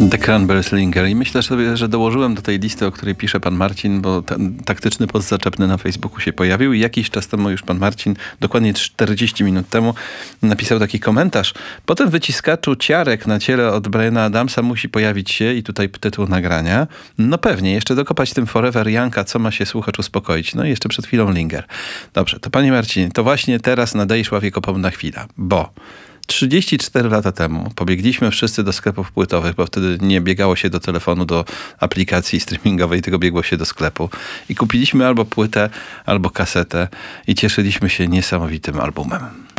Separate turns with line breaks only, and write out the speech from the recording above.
The Cranberries Linger. I myślę sobie, że dołożyłem do tej listy, o której pisze pan Marcin, bo ten taktyczny post zaczepny na Facebooku się pojawił i jakiś czas temu już pan Marcin, dokładnie 40 minut temu, napisał taki komentarz. Po tym wyciskaczu ciarek na ciele od Briana Adamsa musi pojawić się, i tutaj tytuł nagrania, no pewnie, jeszcze dokopać tym Forever Young'a, co ma się słuchacz uspokoić. No i jeszcze przed chwilą Linger. Dobrze, to panie Marcinie, to właśnie teraz nadejszła wiekopomna chwila, bo 34 lata temu pobiegliśmy wszyscy do sklepów płytowych, bo wtedy nie biegało się do telefonu, do aplikacji streamingowej, tylko biegło się do sklepu. I kupiliśmy albo płytę, albo kasetę i cieszyliśmy się niesamowitym albumem.